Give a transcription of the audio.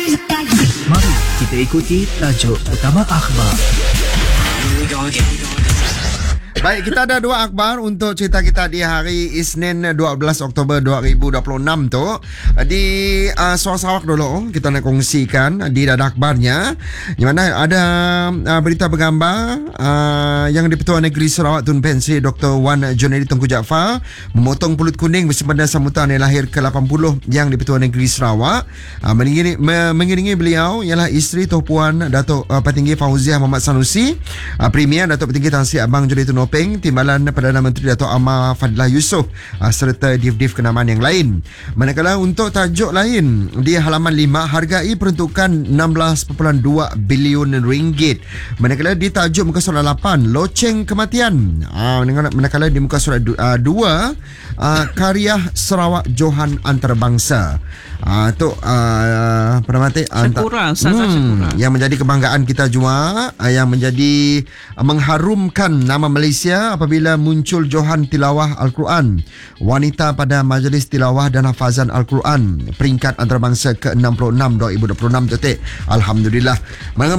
Mari kita ikuti tajuk utama akhbar. Baik, kita ada dua akhbar untuk cerita kita di hari Isnin 12 Oktober 2026 tu. Di Sarawak dulu kita nak kongsikan di dada akhbarnya, di mana ada berita bergambar yang di-Pertuan Negeri Sarawak Tun Pensi Dr. Wan Junaidi Tengku Jaafar memotong pulut kuning bersempena sambutan yang lahir ke-80 yang di-Pertuan Negeri Sarawak. Mengiringi beliau ialah isteri Tuan Puan Datuk Petinggi Fauziah Muhammad Sanusi, Premier Datuk Petinggi Tan Sri Abang Junaidi Tun Nopeng, Timbalan Perdana Menteri Datuk Amar Fadilah Yusof, serta div-div kenamaan yang lain. Manakala untuk tajuk lain di halaman 5, hargai peruntukan 16.2 bilion ringgit. Manakala di tajuk muka surat 8, loceng kematian. Manakala di muka surat 2, karya Sarawak Johan Antarabangsa. Sakura, Sakura. Yang menjadi kebanggaan kita jua, yang menjadi mengharumkan nama Malaysia apabila muncul Johan Tilawah Al-Quran, wanita pada Majlis Tilawah dan Hafazan Al-Quran, peringkat antarabangsa ke-66 2026 tu. Alhamdulillah.